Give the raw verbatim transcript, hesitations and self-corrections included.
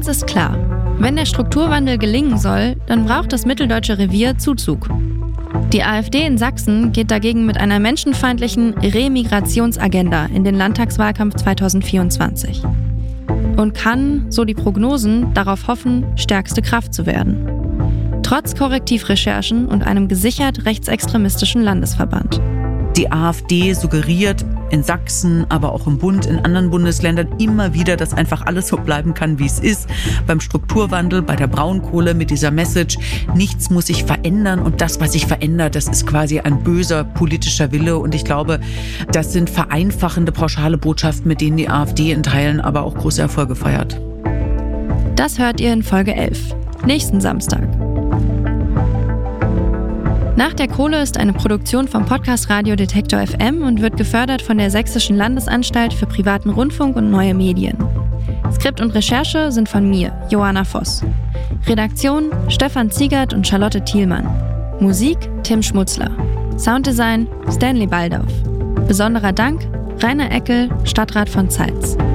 Eins ist klar: Wenn der Strukturwandel gelingen soll, dann braucht das mitteldeutsche Revier Zuzug. Die AfD in Sachsen geht dagegen mit einer menschenfeindlichen Remigrationsagenda in den Landtagswahlkampf zweitausendvierundzwanzig. Und kann, so die Prognosen, darauf hoffen, stärkste Kraft zu werden. Trotz Korrektivrecherchen und einem gesichert rechtsextremistischen Landesverband. Die AfD suggeriert in Sachsen, aber auch im Bund, in anderen Bundesländern immer wieder, dass einfach alles so bleiben kann, wie es ist. Beim Strukturwandel, bei der Braunkohle mit dieser Message, nichts muss sich verändern und das, was sich verändert, das ist quasi ein böser politischer Wille. Und ich glaube, das sind vereinfachende, pauschale Botschaften, mit denen die AfD in Teilen aber auch große Erfolge feiert. Das hört ihr in Folge elf, nächsten Samstag. Nach der Kohle ist eine Produktion vom Podcast Radio Detektor F M und wird gefördert von der Sächsischen Landesanstalt für privaten Rundfunk und neue Medien. Skript und Recherche sind von mir, Johanna Voss. Redaktion Stefan Ziegert und Charlotte Thielmann. Musik Tim Schmutzler. Sounddesign Stanley Baldauf. Besonderer Dank Rainer Eckel, Stadtrat von Zeitz.